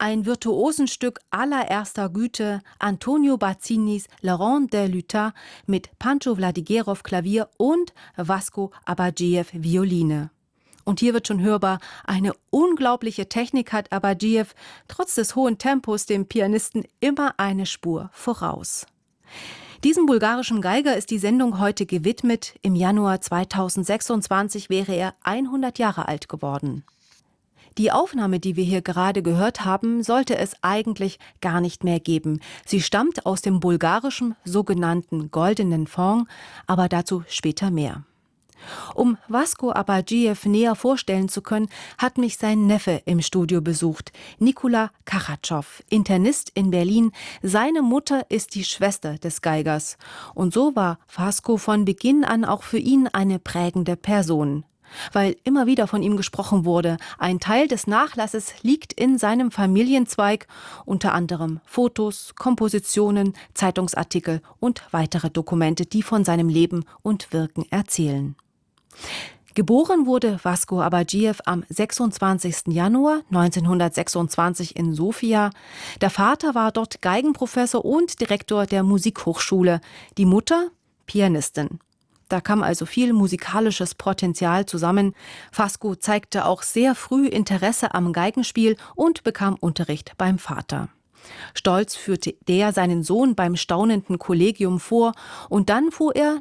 Ein Virtuosenstück allererster Güte, Antonio Bazzinis Le Rond de Lutin mit Pancho Vladigerov Klavier und Vasco Abadjiev Violine. Und hier wird schon hörbar, eine unglaubliche Technik hat Abadjiev, trotz des hohen Tempos dem Pianisten immer eine Spur voraus. Diesem bulgarischen Geiger ist die Sendung heute gewidmet. Im Januar 2026 wäre er 100 Jahre alt geworden. Die Aufnahme, die wir hier gerade gehört haben, sollte es eigentlich gar nicht mehr geben. Sie stammt aus dem bulgarischen sogenannten Goldenen Fonds, aber dazu später mehr. Um Vasco Abadjiev näher vorstellen zu können, hat mich sein Neffe im Studio besucht, Nikola Kachatschow, Internist in Berlin. Seine Mutter ist die Schwester des Geigers. Und so war Vasco von Beginn an auch für ihn eine prägende Person. Weil immer wieder von ihm gesprochen wurde, ein Teil des Nachlasses liegt in seinem Familienzweig, unter anderem Fotos, Kompositionen, Zeitungsartikel und weitere Dokumente, die von seinem Leben und Wirken erzählen. Geboren wurde Vasco Abadjiev am 26. Januar 1926 in Sofia. Der Vater war dort Geigenprofessor und Direktor der Musikhochschule, die Mutter Pianistin. Da kam also viel musikalisches Potenzial zusammen. Vasco zeigte auch sehr früh Interesse am Geigenspiel und bekam Unterricht beim Vater. Stolz führte der seinen Sohn beim staunenden Kollegium vor und dann fuhr er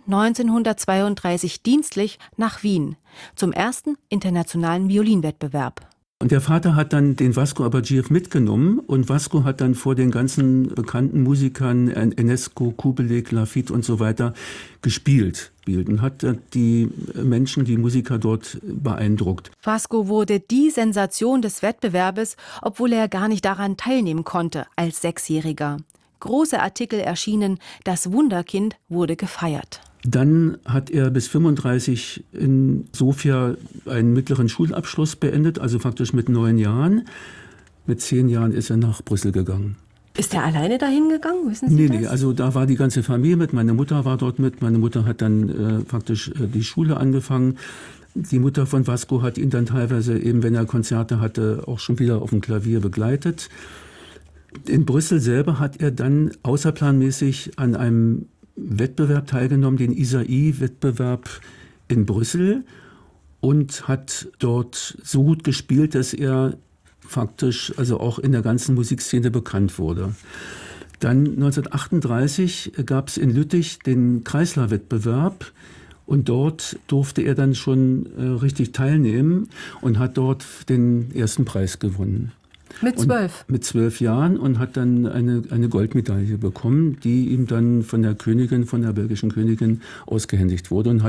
1932 dienstlich nach Wien zum ersten internationalen Violinwettbewerb. Und der Vater hat dann den Vasco Abadjiev mitgenommen und Vasco hat dann vor den ganzen bekannten Musikern, Enescu, Kubelik, Lafitte und so weiter, gespielt und hat die Menschen, die Musiker dort beeindruckt. Vasco wurde die Sensation des Wettbewerbes, obwohl er gar nicht daran teilnehmen konnte als Sechsjähriger. Große Artikel erschienen, das Wunderkind wurde gefeiert. Dann hat er bis 35 in Sofia einen mittleren Schulabschluss beendet, also faktisch mit 9 Jahren. Mit 10 Jahren ist er nach Brüssel gegangen. Ist er alleine dahin gegangen? Wissen Sie das? Nee, also da war die ganze Familie mit. Meine Mutter war dort mit. Meine Mutter hat dann faktisch die Schule angefangen. Die Mutter von Vasco hat ihn dann teilweise, eben wenn er Konzerte hatte, auch schon wieder auf dem Klavier begleitet. In Brüssel selber hat er dann außerplanmäßig an einem Wettbewerb teilgenommen, den Isai-Wettbewerb in Brüssel, und hat dort so gut gespielt, dass er faktisch also auch in der ganzen Musikszene bekannt wurde. Dann 1938 gab es in Lüttich den Kreisler-Wettbewerb und dort durfte er dann schon richtig teilnehmen und hat dort den ersten Preis gewonnen. Mit 12? Mit 12 Jahren und hat dann eine Goldmedaille bekommen, die ihm dann von der Königin, von der belgischen Königin ausgehändigt wurde und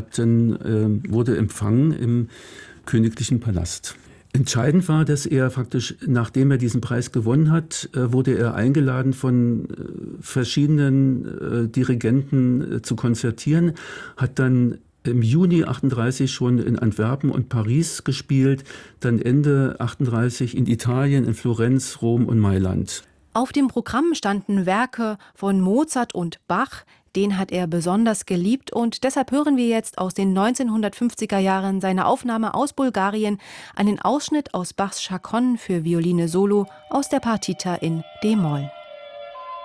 wurde empfangen im königlichen Palast. Entscheidend war, dass er faktisch, nachdem er diesen Preis gewonnen hat, wurde er eingeladen von verschiedenen Dirigenten zu konzertieren, hat dann im Juni 38 schon in Antwerpen und Paris gespielt, dann Ende 38 in Italien, in Florenz, Rom und Mailand. Auf dem Programm standen Werke von Mozart und Bach. Den hat er besonders geliebt und deshalb hören wir jetzt aus den 1950er Jahren seine Aufnahme aus Bulgarien, einen Ausschnitt aus Bachs Chaconne für Violine Solo aus der Partita in d-Moll.